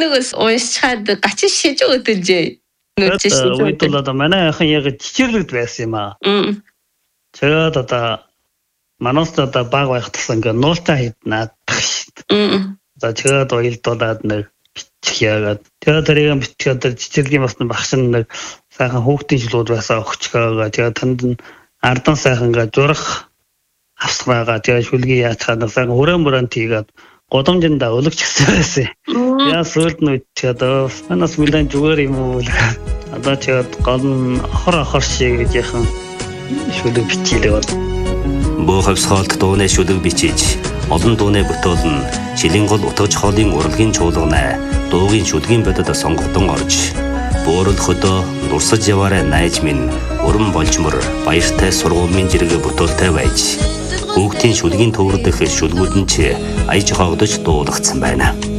нэгээс уншаад гачин шиж өдөлжээ. Үед бол одоо манай ахын яг чичэрлэгд байсан юм аа. Тэгээд одоо манаас одоо баг байхдаа ингээ нуултаа хийднаа шүү. За тэгээд уйлдуулаад нэг бичих яагаад. Тэгээд тэрийг бичгээд чичэрлэгийн бас багш нэг сайхан хүүхдийн шүлгүүд байсан өгчгөөгаа. Тэгээд танд ардан сайхан ингээ зурах авсгаа. Тэгээд шүлгийг яачаад сайхан хүрэн тийгээд годомжинда өлөгч гэсэн байсан. Яа сүлд нь тэгээд манаас мүлэн зүгээр юм уу. Одоо тэгээд гол нь охор шиг яхан шүлэг бичилээ бол. Бөө хавсгаалт дууны шүлэг бичиж, олон дууны бүтээлн шилийн гол утга хоолын урлагийн чуулгана, дуугийн шүлгийн бодод сонгогдсон орж, бөөрөл хөдөө дурсаж яваарай найз минь, өрөн болжмор баяртай сургуулийн жиргээ бүтээлтэй байж, хүүхдийн шүлгийн төвөрдөх шүлгүүд нь ч аяж хогдож дуулагдсан байна.